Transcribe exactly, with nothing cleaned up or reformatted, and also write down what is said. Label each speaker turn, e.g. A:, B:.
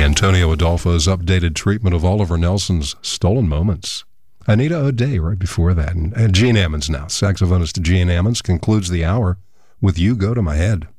A: Antonio Adolfo's updated treatment of Oliver Nelson's Stolen Moments. Anita O'Day right before that. And, and Gene Ammons now. Saxophonist Gene Ammons concludes the hour with You Go to My Head.